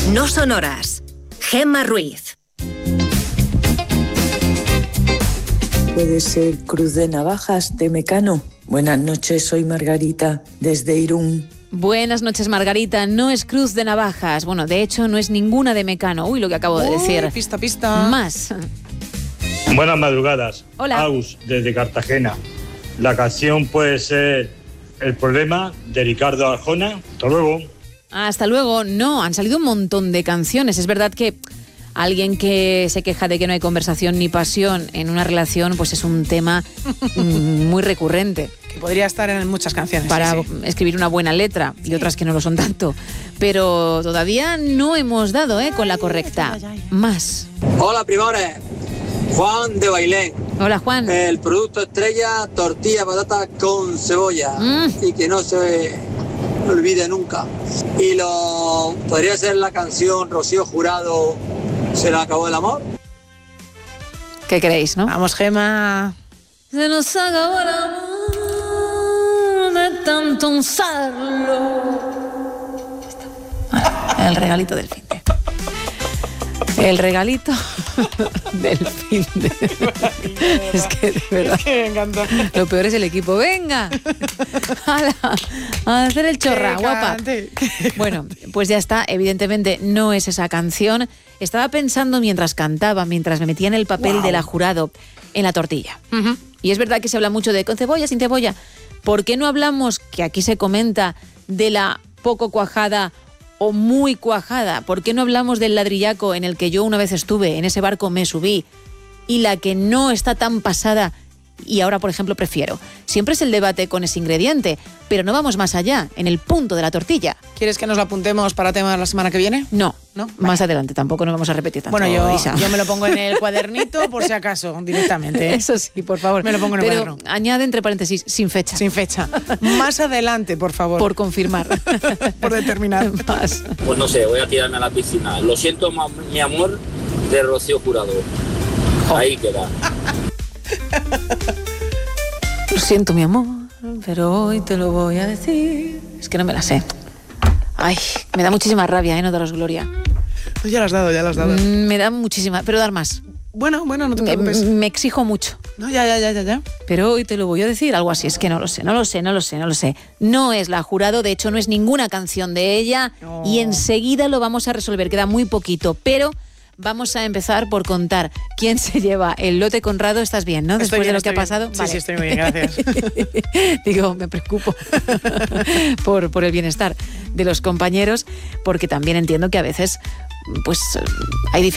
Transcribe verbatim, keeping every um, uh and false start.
No sonoras. Gemma Ruiz. Puede ser cruz de navajas de Mecano. Buenas noches, soy Margarita, desde Irún. Buenas noches, Margarita. No es cruz de navajas. Bueno, de hecho, no es ninguna de Mecano. Uy, lo que acabo de decir. Uy, pista, pista. Más. Buenas madrugadas. Hola. Aus, desde Cartagena. La canción puede ser El problema, de Ricardo Arjona. Hasta luego. Hasta luego. No, han salido un montón de canciones. Es verdad que alguien que se queja de que no hay conversación ni pasión en una relación, pues es un tema muy recurrente. Que podría estar en muchas canciones. Para sí, sí. escribir una buena letra y otras que no lo son tanto. Pero todavía no hemos dado ¿eh? con la correcta. Más. Hola, primores. Juan de Bailén. Hola, Juan. El producto estrella, tortilla patata con cebolla. Mm. Y que no se olvide nunca. Y lo podría ser la canción Rocío Jurado, ¿Se le acabó el amor? ¿Qué creéis, no? Vamos, Gemma. Se nos acabó el amor de tanto usarlo. El regalito del fin de. El regalito del fin de. Es que de verdad. Es que me encanta. Lo peor es el equipo. Venga, ¡Hala! A hacer el chorra, Que guapa. cante. Bueno, pues ya está. Evidentemente no es esa canción. Estaba pensando mientras cantaba, mientras me metía en el papel Wow. de la jurado, en la tortilla. Uh-huh. Y es verdad que se habla mucho de con cebolla, sin cebolla. ¿Por qué no hablamos, que aquí se comenta, de la poco cuajada o muy cuajada? ¿Por qué no hablamos del ladrillaco en el que yo una vez estuve, en ese barco me subí, y la que no está tan pasada y ahora, por ejemplo, prefiero? Siempre es el debate con ese ingrediente, pero no vamos más allá, en el punto de la tortilla. ¿Quieres que nos lo apuntemos para tema la semana que viene? No, ¿No? más adelante, tampoco nos vamos a repetir tanto. Bueno, yo, Isa. yo me lo pongo en el cuadernito por si acaso, directamente. ¿eh? Eso sí, por favor. Me lo pongo en el Pero cuaderno. añade entre paréntesis, sin fecha. Sin fecha. Más adelante, por favor. Por confirmar. Por determinar. Más. Pues no sé, voy a tirarme a la piscina. Lo siento, ma- mi amor, de Rocío Jurado. Ahí queda. Lo siento, mi amor, pero hoy te lo voy a decir. Es que no me la sé. Ay, me da muchísima rabia, ¿eh? No daros gloria. Pues ya lo has dado, ya lo has dado. Mm, Me da muchísima, pero dar más. Bueno, bueno, no te Me, preocupes. me exijo mucho. No, ya, ya, ya, ya, ya. Pero hoy te lo voy a decir, algo así. Es que no lo sé, no lo sé, no lo sé, no lo sé. No es la jurado, de hecho no es ninguna canción de ella. No. Y enseguida lo vamos a resolver, queda muy poquito. Pero vamos a empezar por contar quién se lleva el lote Conrado. ¿Estás bien, no? Después Estoy bien, de lo que ha estoy bien. pasado. Sí, sí, estoy muy bien, gracias. Digo, me preocupo por, por el bienestar de los compañeros, porque también entiendo que a veces pues hay dificultades.